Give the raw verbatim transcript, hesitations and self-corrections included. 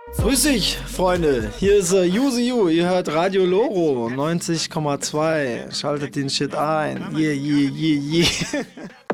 Grüß dich, Freunde. Hier ist äh, Yuzi Yu. Ihr hört Radio Loro neunzig Komma zwei. Schaltet den Shit ein. Yeah, yeah, yeah, yeah.